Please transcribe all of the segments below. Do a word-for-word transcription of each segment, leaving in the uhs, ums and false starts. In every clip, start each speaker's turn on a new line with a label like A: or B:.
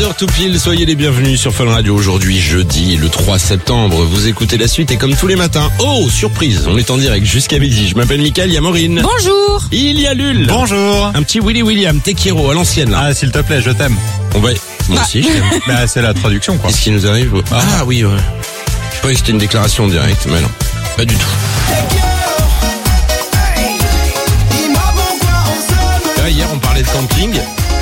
A: heures tout pile, soyez les bienvenus sur Fun Radio. Aujourd'hui, jeudi, le trois septembre, vous écoutez la suite et comme tous les matins, oh, surprise, on est en direct jusqu'à midi. Je m'appelle Mickaël, il y a Maureen.
B: Bonjour.
A: Il y a Lul.
C: Bonjour.
A: Un petit Willy William, Tequiro à l'ancienne là.
C: Ah, s'il te plaît, je t'aime.
A: On va... Moi
B: Bah.
A: aussi, je t'aime.
C: Bah, c'est la traduction, quoi.
A: Qu'est-ce qui nous arrive? Ah, ah oui, ouais. Je croyais que c'était une déclaration directe, mais non, pas du tout. Là, hier, on parlait de camping.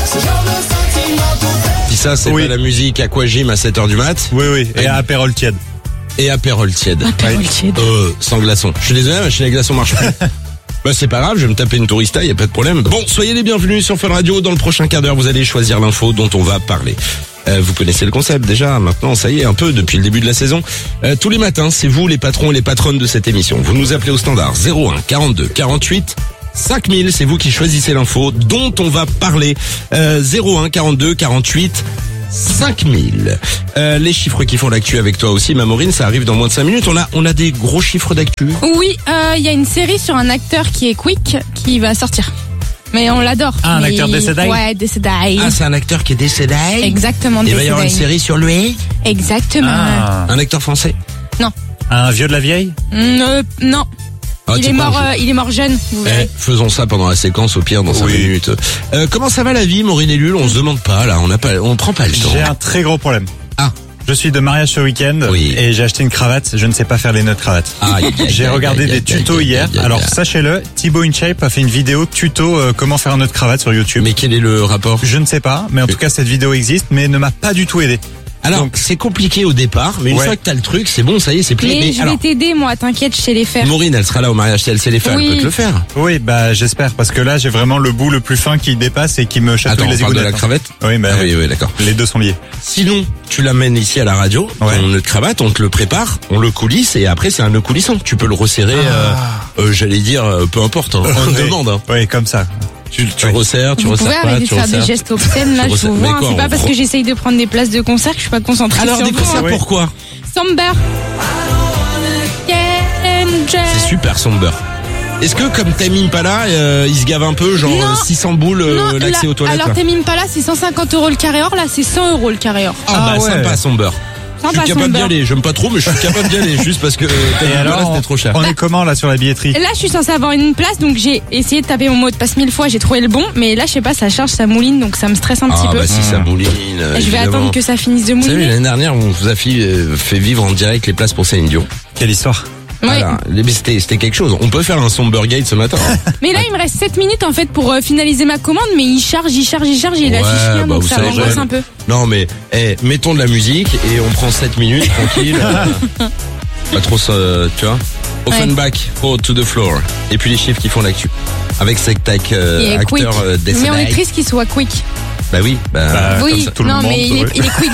A: Si ça, c'est
C: Oui.
A: pas la musique Aquagym à sept heures du mat.
C: Oui, oui. Et un apérole tiède.
A: Et apérole tiède.
B: Apérole tiède.
A: Euh, sans glaçon. Je suis désolé, la machine à glaçons marche plus. Bah c'est pas grave, je vais me taper une tourista, y a pas de problème. Bon, soyez les bienvenus sur Fun Radio. Dans le prochain quart d'heure, vous allez choisir l'info dont on va parler. Euh, vous connaissez le concept déjà, maintenant ça y est, un peu depuis le début de la saison. Euh, tous les matins, c'est vous les patrons et les patronnes de cette émission. Vous nous appelez au standard zéro un quarante-deux quarante-huit cinq mille, c'est vous qui choisissez l'info dont on va parler. Euh, zéro un quarante-deux quarante-huit cinq mille. Euh, les chiffres qui font l'actu avec toi aussi, ma Maureen, ça arrive dans moins de cinq minutes. On a, on a des gros chiffres d'actu.
B: Oui, il euh, y a une série sur un acteur qui est Quick qui va sortir. Mais on l'adore.
C: Ah, un
B: Mais-
C: acteur décédé.
B: Ouais, décédé.
A: Ah, c'est un acteur qui est décédé.
B: Exactement,
A: Il va y avoir une
B: décédé.
A: série sur lui.
B: Exactement.
C: Ah.
A: Un acteur français.
C: Un vieux de la vieille?
B: Mm, euh, non,
A: Ah,
B: il
A: tu
B: est
A: penses-
B: mort. euh, il est mort jeune. Vous
A: Eh,
B: verrez.
A: faisons ça pendant la séquence au pire dans cinq
C: Oui.
A: minutes. Euh, comment ça va la vie, Maureen et Lul? On se demande pas là, on n'a pas, on prend pas le temps.
C: J'ai un très gros problème.
A: Ah.
C: Je suis de mariage ce week-end
A: Oui.
C: et j'ai acheté une cravate. Je ne sais pas faire les nœuds de cravate.
A: Aïe, aïe,
C: J'ai
A: aïe,
C: regardé
A: aïe,
C: des
A: aïe,
C: tutos
A: aïe,
C: hier.
A: aïe, aïe,
C: Alors
A: aïe.
C: sachez-le, Thibaut InShape a fait une vidéo tuto euh, comment faire un nœud de cravate sur YouTube.
A: Mais quel est le rapport?
C: Je ne sais pas, mais en tout cas cette vidéo existe, mais ne m'a pas du tout aidé.
A: Alors,
C: Donc-
A: c'est compliqué au départ, mais une
C: Ouais.
A: fois que t'as le truc, c'est bon, ça y est, c'est plié.
B: Mais
A: Mais
B: je
A: alors,
B: vais t'aider, moi. T'inquiète, je sais les faire.
A: Maureen, elle sera là au mariage, si elle sait les faire,
B: Oui.
A: elle peut te le faire.
C: Oui, bah j'espère parce que là j'ai vraiment le bout le plus fin qui dépasse et qui me chatouille
A: Attends,
C: les
A: on parle de la
C: égounettes.
A: cravate?
C: Oui, mais
A: Ah oui, oui, d'accord.
C: les deux sont liés.
A: Sinon, tu l'amènes ici à la radio,
C: Ouais.
A: ton nœud de cravate, on te le prépare, on le coulisse et après c'est un nœud coulissant. Tu peux le resserrer, euh, euh, j'allais dire, euh, peu importe, hein. On te
C: Oui.
A: demande. Hein.
C: Oui, comme ça.
A: Tu, tu
C: Oui.
A: resserres, tu
B: Vous pouvez
A: resserres pas,
B: arrêter de
A: tu
B: faire des
A: resserres.
B: gestes obscènes là,
A: Tu
B: je
A: resserres-
B: vous
A: mais
B: vois. hein.
A: quoi,
B: C'est
A: on
B: pas parce
A: pro-
B: que j'essaye de prendre des places de concert que je suis pas concentrée
A: Alors
B: sur
A: des
B: vous.
A: concerts,
B: hein.
C: oui.
A: pourquoi?
B: Somber.
A: C'est super Somber. Est-ce que comme Tame Impala, euh, il se gave un peu, genre
B: Non.
A: euh, six cents boules euh,
B: Non,
A: l'accès
B: là-
A: aux toilettes
B: alors
A: là.
B: t'es mime pas là, c'est cent cinquante euros le carré or, là c'est cent euros le carré or.
A: Ah, bah
C: Ah ouais.
A: sympa Somber. Je
B: Sympa,
A: suis capable d'y
B: Somber.
A: aller, j'aime pas trop mais je suis capable d'y aller juste parce que euh, Tame
C: Et
A: Impala
C: alors,
A: c'était trop cher.
C: on est comment là sur la billetterie?
B: Là, je suis censée avoir une place, donc j'ai essayé de taper mon mot de passe mille fois, j'ai trouvé le bon, mais là, je sais pas, ça charge, ça mouline, donc ça me stresse un petit
A: Ah
B: peu.
A: bah si ça mouline. euh,
B: Et je vais
A: évidemment.
B: attendre que ça finisse de
A: Vous savez,
B: mouliner.
A: l'année dernière, on vous a fait, euh, fait vivre en direct les places pour Céline Dion.
C: Quelle histoire?
B: Ouais.
A: Voilà. Mais C'était c'était quelque chose. On peut faire un Sombergate ce matin. hein.
B: Mais là, il me reste sept minutes en fait pour euh, finaliser ma commande, mais il charge, il charge, il charge, il
A: Ouais,
B: affiche rien,
A: bah,
B: donc
A: vous
B: ça
A: savez,
B: m'angoisse
A: je-
B: un peu.
A: Non mais, eh, mettons de la musique et on prend sept minutes tranquille. euh, pas trop ça, tu vois. Offenbach, Fall to the Floor. Et puis les chiffres qui font l'actu. Avec cette tac euh,
B: Il est quick.
A: acteur euh, décédé.
B: Mais on est triste qu'il soit quick.
A: Bah oui, bah,
C: Bah,
A: comme
B: oui,
A: ça.
C: tout le
B: non,
C: monde,
B: mais il est,
C: oui.
B: il est quick